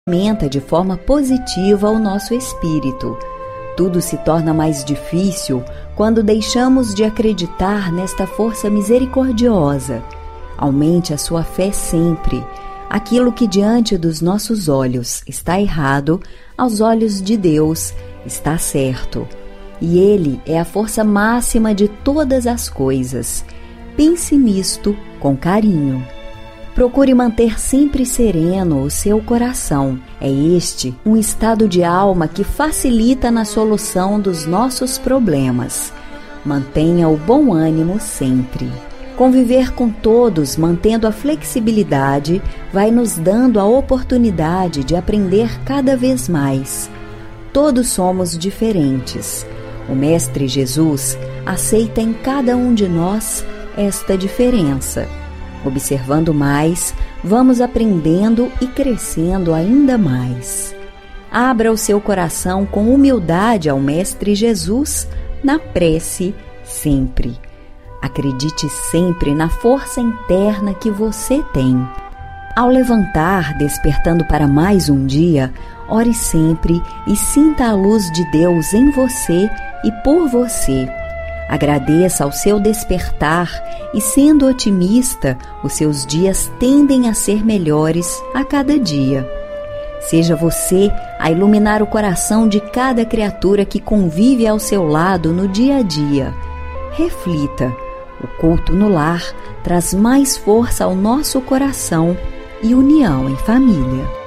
alimenta de forma positiva o nosso espírito. Tudo se torna mais difícil quando deixamos de acreditar nesta força misericordiosa. Aumente a sua fé sempre. Aquilo que diante dos nossos olhos está errado, aos olhos de Deus está certo. E Ele é a força máxima de todas as coisas. Pense nisto com carinho. Procure manter sempre sereno o seu coração. É este um estado de alma que facilita na solução dos nossos problemas. Mantenha o bom ânimo sempre. Conviver com todos, mantendo a flexibilidade, vai nos dando a oportunidade de aprender cada vez mais. Todos somos diferentes. O Mestre Jesus aceita em cada um de nós esta diferença. Observando mais, vamos aprendendo e crescendo ainda mais. Abra o seu coração com humildade ao Mestre Jesus na prece sempre. Acredite sempre na força interna que você tem. Ao levantar, despertando para mais um dia, ore sempre e sinta a luz de Deus em você e por você. Agradeça ao seu despertar e, sendo otimista, os seus dias tendem a ser melhores a cada dia. Seja você a iluminar o coração de cada criatura que convive ao seu lado no dia a dia. Reflita, o culto no lar traz mais força ao nosso coração e união em família.